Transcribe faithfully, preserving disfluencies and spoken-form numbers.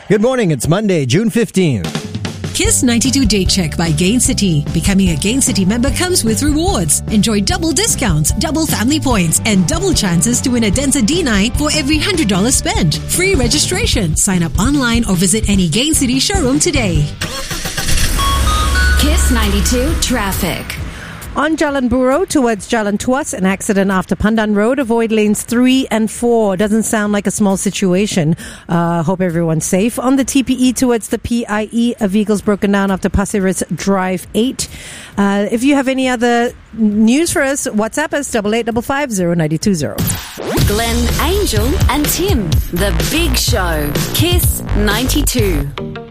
Good morning. It's Monday, June fifteenth. Kiss ninety-two Day Check by Gain City. Becoming a Gain City member comes with rewards. Enjoy double discounts, double family points, and double chances to win a Denza D nine for every one hundred dollars spent. Free registration. Sign up online or visit any Gain City showroom today. Kiss ninety-two Traffic. On Jalan Buroh towards Jalan Tuas, an accident after Pandan Road. Avoid lanes three and four. Doesn't sound like a small situation. Uh, hope everyone's safe. On the T P E towards the P I E, a vehicle's broken down after Pasir Ris Drive eight. Uh, if you have any other news for us, WhatsApp us double eight double five zero nine two zero. Glenn, Angel and Tim. The Big Show. Kiss ninety-two.